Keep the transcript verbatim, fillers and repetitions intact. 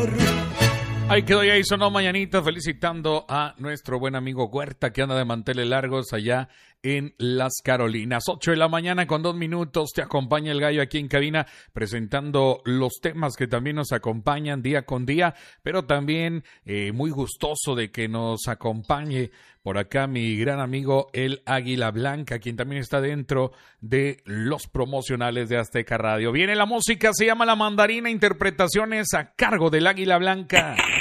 Ahí quedó, ya hizo no mañanita, felicitando a nuestro buen amigo Huerta, que anda de manteles largos allá en Las Carolinas. Ocho de la mañana con dos minutos, te acompaña el gallo aquí en cabina, presentando los temas que también nos acompañan día con día, pero también eh, muy gustoso de que nos acompañe por acá mi gran amigo el Águila Blanca, quien también está dentro de los promocionales de Azteca Radio. Viene la música, se llama La Mandarina, interpretaciones a cargo del Águila Blanca.